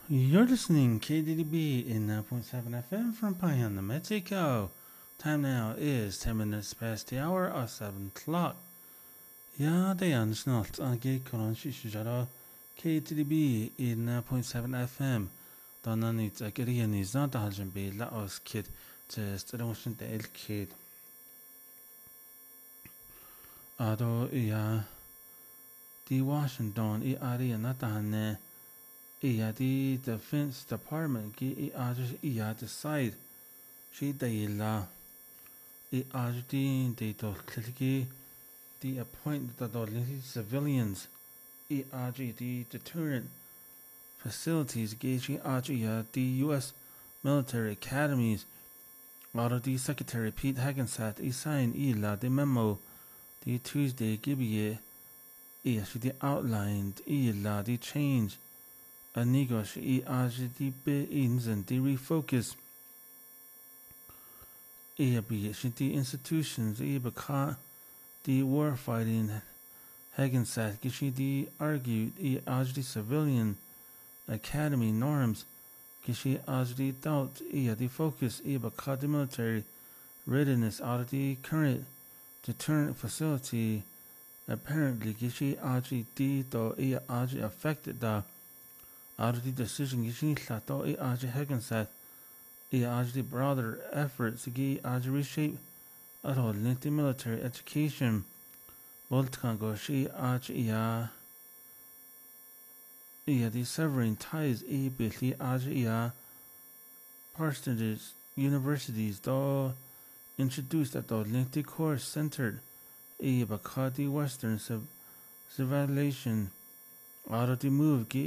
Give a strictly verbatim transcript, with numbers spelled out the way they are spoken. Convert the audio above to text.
You're listening K D D B in nine point seven F M from Payanda, Mexico. Time now is ten minutes past the hour of seven o'clock. Ja, det är snart ange kolan shishara K D D B in nine point seven F M. Donna needs a Korean is not a husband be la os kid just a motion the L kid. Ado ja the Washington i area not a hane. Yeah, the Defense Department ki i address i decide she de la i address de to clicky the appoint the dolly civilians i address the deterrent facilities gauging address the U S military academies out of the Secretary Pete Hagensat i signed i la the memo the Tuesday gibby i she outlined i la the change a negotiate agiti beings and the refocus e the institutions e baka the war fighting Hagensat gishi the argued e agiti civilian academy norms gishi agiti doubt e the focus e baka the military readiness out of the current deterrent facility apparently gishi agiti do e agiti affected the out of the decision gishin sato e aji Hagensat e aji broader efforts gi aji reshape at all the military education Boltkan go shi aji ya e the severing ties e bitli aji ya parsonages universities do introduced at all the course centered e bakati western civilization out of the move gi